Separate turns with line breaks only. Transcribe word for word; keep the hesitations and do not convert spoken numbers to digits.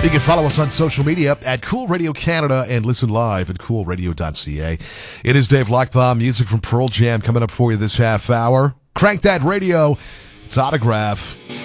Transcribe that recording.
You can follow us on social media at Cool Radio Canada and listen live at cool radio dot c a. It is Dave Lockbaum, music from Pearl Jam coming up for you this half hour. Crank that radio. It's Autograph.